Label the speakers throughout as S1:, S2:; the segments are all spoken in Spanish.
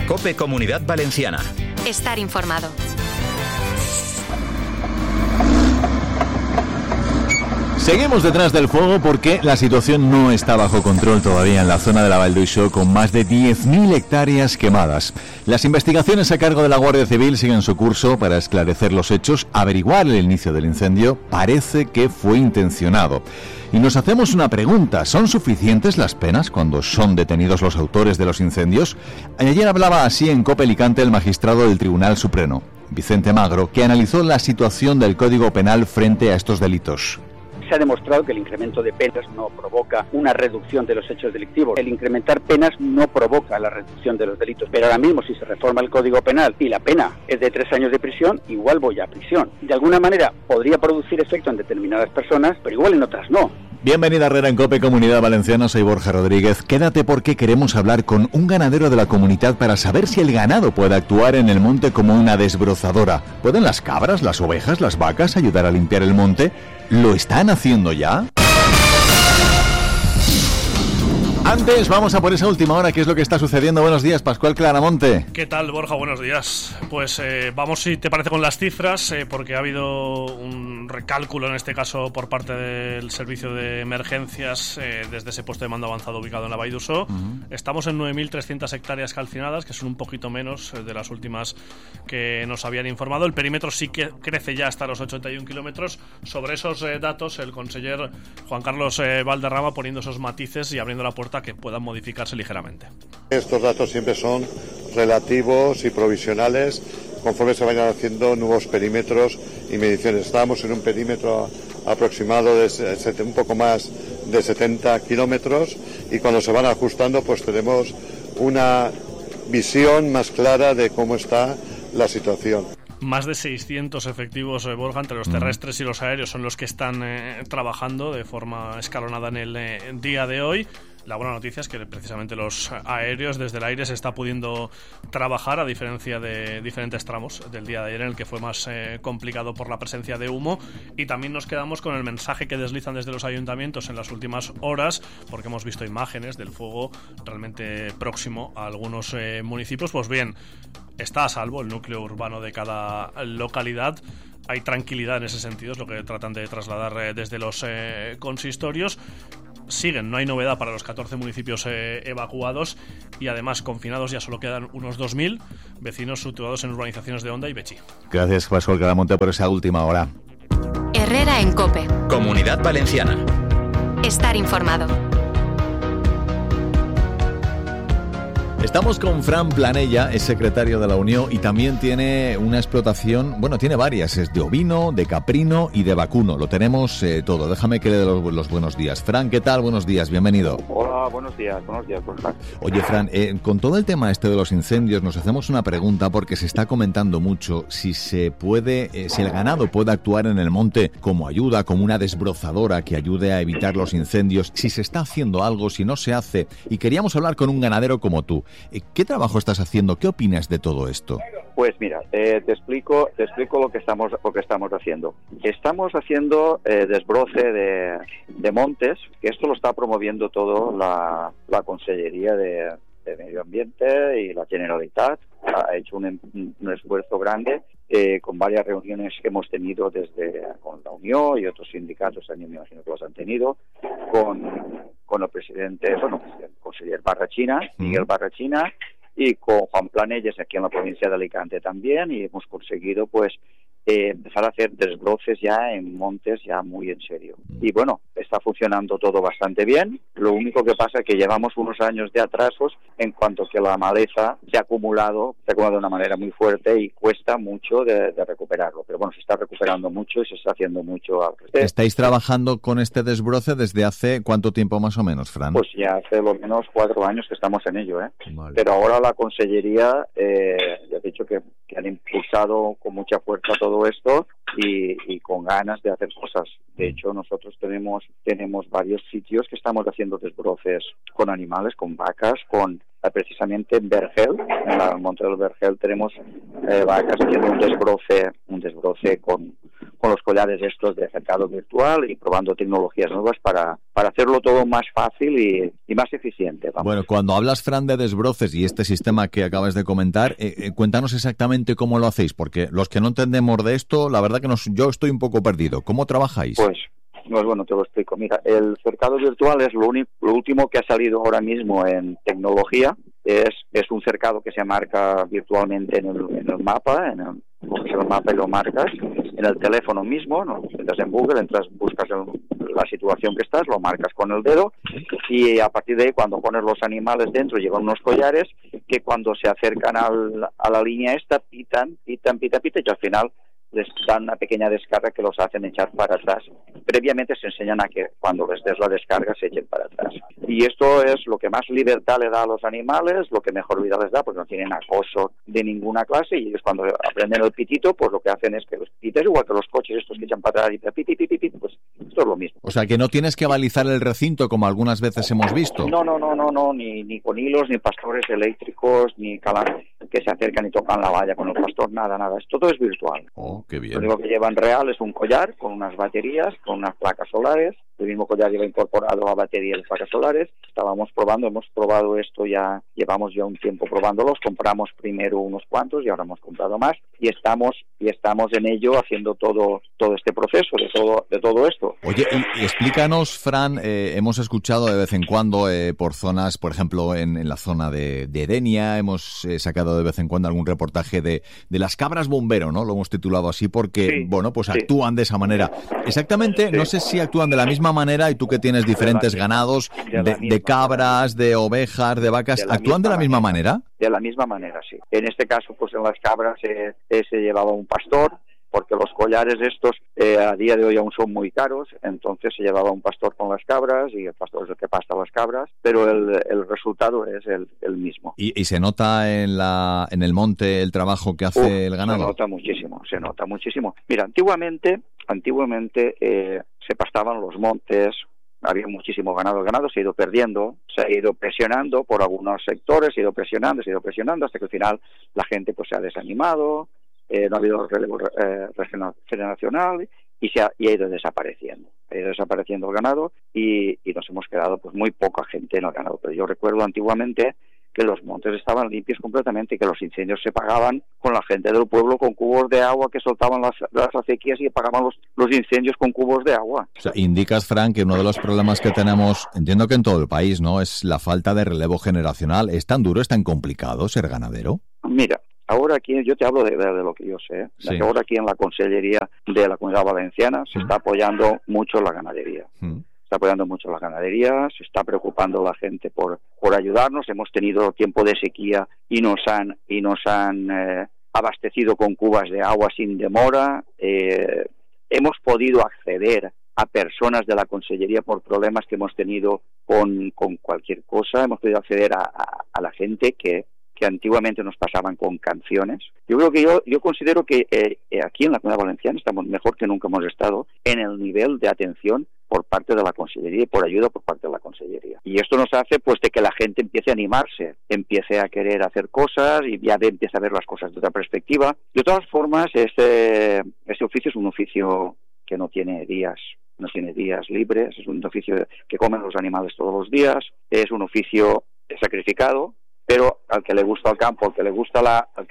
S1: COPE Comunidad Valenciana.
S2: Estar informado.
S3: Seguimos detrás del fuego porque la situación no está bajo control todavía en la zona de la Vall d'Uixó, con más de 10.000 hectáreas quemadas. Las investigaciones a cargo de la Guardia Civil siguen su curso para esclarecer los hechos, averiguar el inicio del incendio. Parece que fue intencionado. Y nos hacemos una pregunta: ¿son suficientes las penas cuando son detenidos los autores de los incendios? Ayer hablaba así en COPE Alicante el magistrado del Tribunal Supremo, Vicente Magro, que analizó la situación del Código Penal frente a estos delitos.
S4: Se ha demostrado que el incremento de penas no provoca una reducción de los hechos delictivos. El incrementar penas no provoca la reducción de los delitos. Pero ahora mismo, si se reforma el Código Penal y la pena es de 3 años de prisión, igual voy a prisión. De alguna manera podría producir efecto en determinadas personas, pero igual en otras no.
S3: Bienvenida, Herrera, en COPE Comunidad Valenciana. Soy Borja Rodríguez. Quédate porque queremos hablar con un ganadero de la comunidad para saber si el ganado puede actuar en el monte como una desbrozadora. ¿Pueden las cabras, las ovejas, las vacas ayudar a limpiar el monte? ¿Lo están haciendo ya? Antes, vamos a por esa última hora, ¿qué es lo que está sucediendo? Buenos días, Pascual Claramonte.
S5: ¿Qué tal, Borja? Buenos días. Pues vamos, si te parece, con las cifras, porque ha habido un recálculo, en este caso, por parte del servicio de emergencias desde ese puesto de mando avanzado ubicado en la Vall d'Uixó. Estamos en 9.300 hectáreas calcinadas, que son un poquito menos de las últimas que nos habían informado. El perímetro sí que crece ya hasta los 81 kilómetros. Sobre esos datos, el conseller Juan Carlos Valderrama poniendo esos matices y abriendo la puerta que puedan modificarse ligeramente.
S6: Estos datos siempre son relativos y provisionales conforme se vayan haciendo nuevos perímetros y mediciones. Estábamos en un perímetro aproximado de un poco más de 70 kilómetros y cuando se van ajustando pues tenemos una visión más clara de cómo está la situación.
S5: Más de 600 efectivos, Borja, entre los terrestres y los aéreos, son los que están trabajando de forma escalonada en el día de hoy. La buena noticia es que precisamente los aéreos, desde el aire, se está pudiendo trabajar, a diferencia de diferentes tramos del día de ayer, en el que fue más complicado por la presencia de humo. Y también nos quedamos con el mensaje que deslizan desde los ayuntamientos en las últimas horas, porque hemos visto imágenes del fuego realmente próximo a algunos municipios. Pues bien, está a salvo el núcleo urbano de cada localidad. Hay tranquilidad en ese sentido, es lo que tratan de trasladar desde los consistorios. Siguen, no hay novedad para los 14 municipios evacuados y además confinados ya solo quedan unos 2.000 vecinos situados en urbanizaciones de Onda y Betxí.
S3: Gracias, Pascual Claramonte, por esa última hora.
S2: Herrera en COPE.
S1: Comunidad Valenciana.
S2: Estar informado.
S3: Estamos con Fran Planella, es secretario de la Unión y también tiene una explotación, bueno, tiene varias, es de ovino, de caprino y de vacuno, lo tenemos todo. Déjame que le dé los buenos días. Fran, ¿qué tal? Buenos días, bienvenido.
S7: Hola, buenos días, Borja.
S3: Oye, Fran, con todo el tema de los incendios nos hacemos una pregunta porque se está comentando mucho si si el ganado puede actuar en el monte como ayuda, como una desbrozadora que ayude a evitar los incendios, si se está haciendo algo, si no se hace, y queríamos hablar con un ganadero como tú. ¿Qué trabajo estás haciendo? ¿Qué opinas de todo esto?
S7: Pues mira, te explico lo que estamos haciendo. Estamos haciendo desbroce de montes, que esto lo está promoviendo todo la Consellería de Medio Ambiente y la Generalitat. Ha hecho un esfuerzo grande con varias reuniones que hemos tenido con la Unión y otros sindicatos también, me imagino que los han tenido, con el presidente, el conseller Barrachina, Miguel Barrachina, y con Juan Planelles aquí en la provincia de Alicante también, y hemos conseguido pues empezar a hacer desbroces ya en montes ya muy en serio. Y bueno, está funcionando todo bastante bien. Lo único que pasa es que llevamos unos años de atrasos en cuanto que la maleza se ha acumulado de una manera muy fuerte y cuesta mucho de recuperarlo. Pero bueno, se está recuperando mucho y se está haciendo mucho al respecto.
S3: ¿Estáis trabajando con este desbroce desde hace cuánto tiempo más o menos, Fran?
S7: Pues ya hace lo menos 4 años que estamos en ello, ¿eh?
S3: Vale.
S7: Pero ahora la Consellería ya he dicho que han impulsado con mucha fuerza todo esto y con ganas de hacer cosas. De hecho, nosotros tenemos varios sitios que estamos haciendo desbroces con animales, con vacas, precisamente en Vergel, en el monte del Vergel tenemos vacas haciendo un desbroce con los collares estos de cercado virtual y probando tecnologías nuevas para hacerlo todo más fácil y más eficiente. Vamos.
S3: Bueno, cuando hablas, Fran, de desbroces y este sistema que acabas de comentar, cuéntanos exactamente cómo lo hacéis, porque los que no entendemos de esto, la verdad que yo estoy un poco perdido. ¿Cómo trabajáis?
S7: Pues bueno, te lo explico. Mira, el cercado virtual es lo último que ha salido ahora mismo en tecnología. Es un cercado que se marca virtualmente en el mapa, coges el mapa y lo marcas en el teléfono mismo, ¿no? Entras en Google, buscas la situación que estás, lo marcas con el dedo y a partir de ahí, cuando pones los animales dentro, llevan unos collares que cuando se acercan a la línea esta, pitan y al final les dan una pequeña descarga que los hacen echar para atrás. Previamente se enseñan a que cuando les des la descarga se echen para atrás. Y esto es lo que más libertad le da a los animales, lo que mejor vida les da, porque no tienen acoso de ninguna clase, y ellos cuando aprenden el pitito, pues lo que hacen es que los pites, igual que los coches estos que echan para atrás y piti, pues esto es lo mismo.
S3: O sea, que no tienes que balizar el recinto como algunas veces hemos visto.
S7: No, ni con hilos, ni pastores eléctricos, ni que se acercan y tocan la valla con el pastor, nada, todo es virtual.
S3: Oh, qué bien.
S7: Lo único que llevan real es un collar con unas baterías, con unas placas solares. El mismo collar lleva incorporado la batería y las placas solares. Hemos probado esto llevamos ya un tiempo probándolos. Compramos primero unos cuantos y ahora hemos comprado más. Y estamos en ello haciendo todo este proceso de todo esto.
S3: Oye, y explícanos, Fran, hemos escuchado de vez en cuando por zonas, por ejemplo, en la zona de Denia, hemos sacado de vez en cuando algún reportaje de las cabras bombero, ¿no? Lo hemos titulado así porque,
S7: sí,
S3: bueno, pues actúan de esa manera. Exactamente, sí. No sé si actúan de la misma manera, y tú que tienes diferentes ganados, de cabras, de ovejas, de vacas, ¿actúan de la misma manera?
S7: De la misma manera, sí. En este caso, pues en las cabras se llevaba un pastor, porque los collares estos a día de hoy aún son muy caros, entonces se llevaba un pastor con las cabras y el pastor es el que pasta las cabras, pero el resultado es el mismo.
S3: ¿Y se nota en el monte el trabajo que hace el ganado?
S7: Se nota muchísimo. Mira, antiguamente se pastaban los montes, había muchísimo ganado. El ganado se ha ido perdiendo, se ha ido presionando por algunos sectores, se ha ido presionando hasta que al final la gente pues se ha desanimado, no ha habido relevo generacional y ha ido desapareciendo. Ha ido desapareciendo el ganado y nos hemos quedado pues muy poca gente en el ganado. Pero yo recuerdo antiguamente que los montes estaban limpios completamente y que los incendios se pagaban con la gente del pueblo, con cubos de agua que soltaban las acequias y apagaban los incendios con cubos de agua.
S3: O sea, indicas, Frank, que uno de los problemas que tenemos, entiendo que en todo el país, ¿no?, es la falta de relevo generacional. ¿Es tan duro, es tan complicado ser ganadero?
S7: Mira, ahora aquí, yo te hablo de lo que yo sé, sí. Ahora aquí en la Consellería de la Comunidad Valenciana se está apoyando mucho la ganadería. Está apoyando mucho la ganadería, se está preocupando la gente por ayudarnos. Hemos tenido tiempo de sequía y nos han abastecido con cubas de agua sin demora. Hemos podido acceder a personas de la Consellería por problemas que hemos tenido con cualquier cosa. Hemos podido acceder a la gente que antiguamente nos pasaban con canciones. Yo creo que yo considero que aquí en la Comunidad Valenciana estamos mejor que nunca hemos estado en el nivel de atención por parte de la Consellería y por ayuda por parte de la Consellería. Y esto nos hace pues de que la gente empiece a animarse, empiece a querer hacer cosas y ya empiece a ver las cosas de otra perspectiva. De todas formas, este oficio es un oficio que no tiene días libres, es un oficio que comen los animales todos los días, es un oficio sacrificado, pero al que le gusta el campo, al que le gusta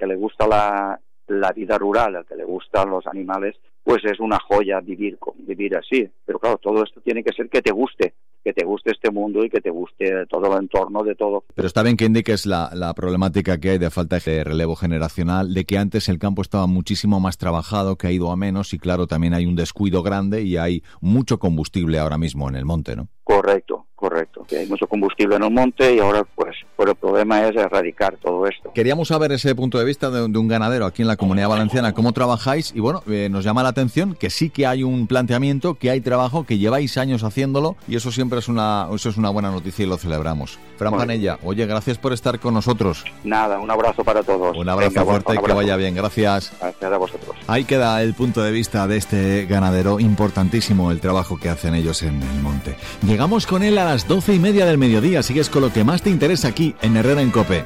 S7: la vida rural, al que le gustan los animales, pues es una joya vivir así. Pero claro, todo esto tiene que ser que te guste este mundo y que te guste todo el entorno de todo.
S3: Pero está bien que indiques la problemática que hay de falta de relevo generacional, de que antes el campo estaba muchísimo más trabajado, que ha ido a menos, y claro, también hay un descuido grande y hay mucho combustible ahora mismo en el monte, ¿no?
S7: Correcto. Que hay mucho combustible en el monte y ahora pues el problema es erradicar todo esto.
S3: Queríamos saber ese punto de vista de un ganadero aquí en la Comunidad Valenciana, cómo trabajáis, y bueno, nos llama la atención que sí que hay un planteamiento, que hay trabajo, que lleváis años haciéndolo, y eso siempre es una buena noticia y lo celebramos. Fran Panella, oye, gracias por estar con nosotros.
S7: Nada, un abrazo para todos.
S3: Un abrazo fuerte y que vaya bien, gracias.
S7: Gracias a vosotros.
S3: Ahí queda el punto de vista de este ganadero, importantísimo el trabajo que hacen ellos en el monte. Llegamos con él a las 12:30 del mediodía. Sigues con lo que más te interesa aquí en Herrera en COPE.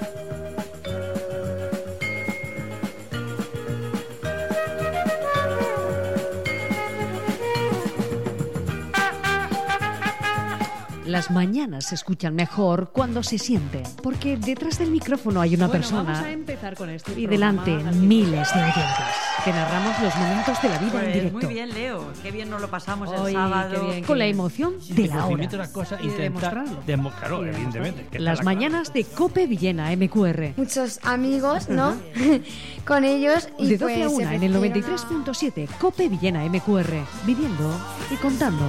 S8: Las mañanas se escuchan mejor cuando se sienten, porque detrás del micrófono hay una persona
S9: vamos a empezar con este
S8: y delante miles de oyentes. Te narramos los momentos de la vida
S9: Pues
S8: en directo.
S9: muy bien, Leo. Qué bien nos lo pasamos el
S8: Oye,
S9: sábado.
S8: qué bien, con la emoción de la hora.
S10: Una cosa,
S8: Y de demostrarlo.
S10: Claro, evidentemente. que
S8: Las
S10: está
S8: mañanas de Cope Villena MQR.
S11: Muchos amigos, ¿no? Con ellos y
S8: De 12 a
S11: pues
S8: 1 en el 93.7 Cope Villena MQR. Viviendo y contando.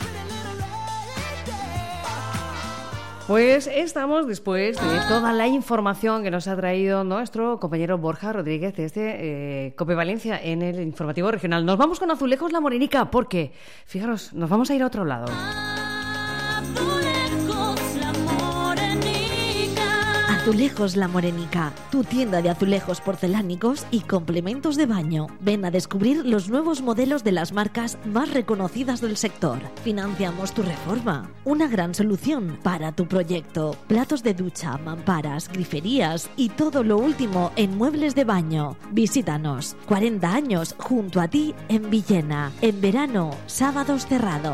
S12: Pues estamos después de toda la información que nos ha traído nuestro compañero Borja Rodríguez desde Cope Valencia en el informativo regional. Nos vamos con Azulejos La Morenica porque, fijaros, nos vamos a ir a otro lado.
S13: Azulejos La Morenica, tu tienda de azulejos porcelánicos y complementos de baño. Ven a descubrir los nuevos modelos de las marcas más reconocidas del sector. Financiamos tu reforma. Una gran solución para tu proyecto. Platos de ducha, mamparas, griferías y todo lo último en muebles de baño. Visítanos. 40 años junto a ti en Villena. En verano, sábados cerrado.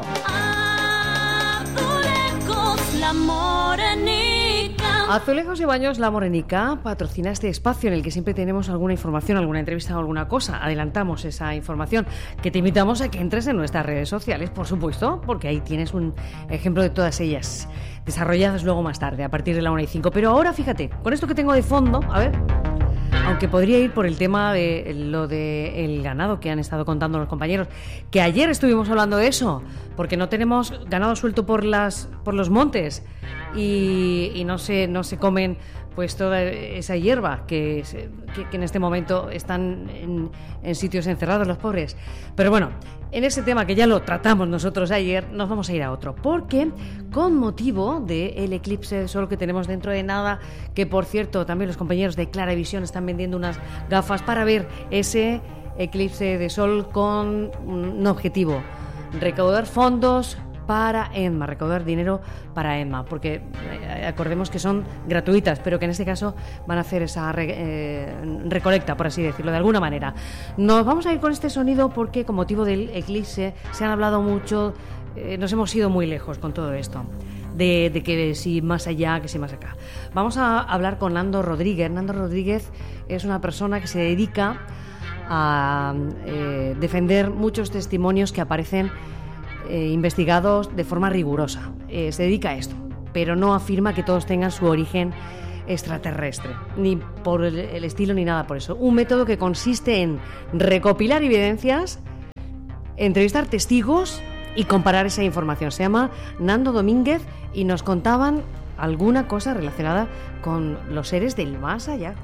S14: Azulejos La Morenica.
S12: Azulejos y Baños La Morenica patrocina este espacio en el que siempre tenemos alguna información, alguna entrevista o alguna cosa. Adelantamos esa información, que te invitamos a que entres en nuestras redes sociales, por supuesto, porque ahí tienes un ejemplo de todas ellas, desarrolladas luego más tarde, a partir de la 1:05. Pero ahora, fíjate, con esto que tengo de fondo, a ver, aunque podría ir por el tema de lo del ganado que han estado contando los compañeros, que ayer estuvimos hablando de eso, porque no tenemos ganado suelto por los montes y no se comen pues toda esa hierba que en este momento están en sitios encerrados los pobres. Pero bueno, en ese tema que ya lo tratamos nosotros ayer, nos vamos a ir a otro, porque con motivo del eclipse de sol que tenemos dentro de nada, que por cierto también los compañeros de Clara Visión están vendiendo unas gafas para ver ese eclipse de sol con un objetivo: recaudar fondos para EMMA, recaudar dinero para EMMA, porque acordemos que son gratuitas, pero que en este caso van a hacer esa recolecta, por así decirlo, de alguna manera. Nos vamos a ir con este sonido porque con motivo del eclipse se han hablado mucho, nos hemos ido muy lejos con todo esto, de que si más allá, que si más acá. Vamos a hablar con Nando Rodríguez. Nando Rodríguez es una persona que se dedica a defender muchos testimonios que aparecen investigados de forma rigurosa. Se dedica a esto, pero no afirma que todos tengan su origen extraterrestre, ni por el estilo ni nada por eso. Un método que consiste en recopilar evidencias, entrevistar testigos y comparar esa información. Se llama Nando Domínguez y nos contaban alguna cosa relacionada con los seres del más allá.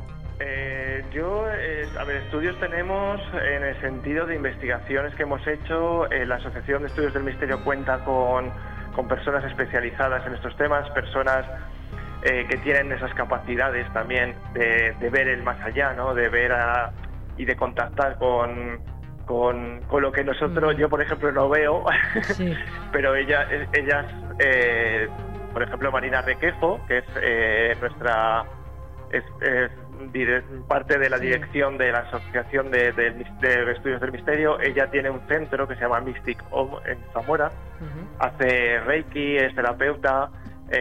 S15: Estudios tenemos en el sentido de investigaciones que hemos hecho. La Asociación de Estudios del Misterio cuenta con personas especializadas en estos temas, personas que tienen esas capacidades también de ver el más allá, ¿no? De ver y de contactar con lo que nosotros, yo por ejemplo no veo, sí. Pero ellas, por ejemplo Marina Requejo, que es nuestra... Es parte de la dirección de la Asociación de Estudios del Misterio. Ella tiene un centro que se llama Mystic Home en Zamora. Hace Reiki, es terapeuta.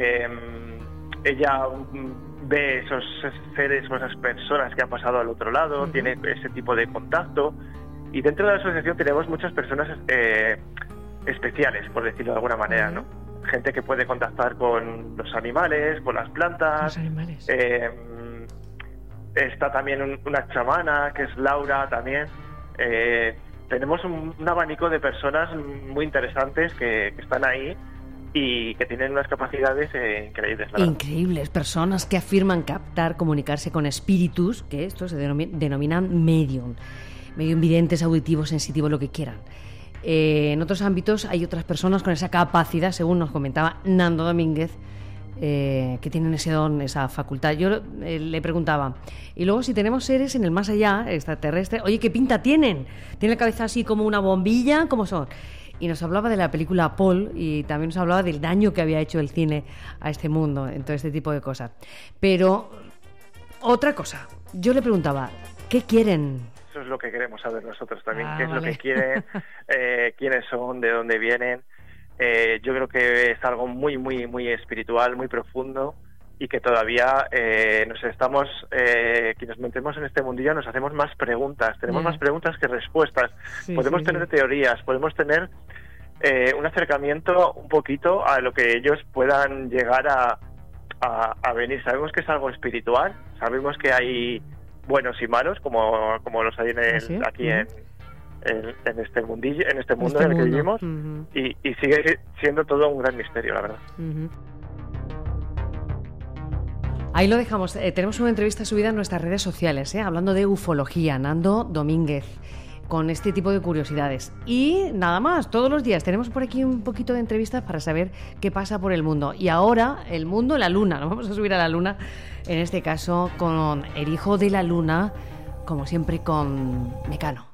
S15: Ella ve esos seres o esas personas que han pasado al otro lado, tiene ese tipo de contacto. Y dentro de la asociación tenemos muchas personas especiales, por decirlo de alguna manera, ¿no? Gente que puede contactar con los animales, con las plantas.
S12: Los animales.
S15: Está también una chamana, que es Laura también. Tenemos un abanico de personas muy interesantes que están ahí y que tienen unas capacidades increíbles.
S12: Increíbles, personas que afirman captar, comunicarse con espíritus, que estos se denominan medium videntes, auditivos, sensitivos, lo que quieran. En otros ámbitos hay otras personas con esa capacidad, según nos comentaba Nando Domínguez, que tienen ese don, esa facultad. Yo le preguntaba, y luego si tenemos seres en el más allá, extraterrestre, oye, ¿qué pinta tienen? ¿Tienen la cabeza así como una bombilla? ¿Cómo son? Y nos hablaba de la película Paul y también nos hablaba del daño que había hecho el cine a este mundo, en todo este tipo de cosas. Pero otra cosa, yo le preguntaba, ¿qué quieren?
S15: Eso es lo que queremos saber nosotros también, qué es lo que quieren, quiénes son, de dónde vienen. yo creo que es algo muy, muy, muy espiritual, muy profundo, y que todavía quienes metemos en este mundillo nos hacemos más preguntas, tenemos más preguntas que respuestas, podemos tener teorías, podemos tener un acercamiento un poquito a lo que ellos puedan llegar a venir. Sabemos que es algo espiritual, sabemos que hay buenos y malos, como los hay aquí en este mundillo, en este mundo en el que vivimos, y sigue siendo todo un gran misterio, la verdad.
S12: Ahí lo dejamos. Tenemos una entrevista subida en nuestras redes sociales, hablando de ufología, Nando Domínguez, con este tipo de curiosidades. Y nada más, todos los días tenemos por aquí un poquito de entrevistas para saber qué pasa por el mundo. Y ahora, el mundo, la luna. Nos vamos a subir a la luna, en este caso con el hijo de la luna, como siempre con Mecano.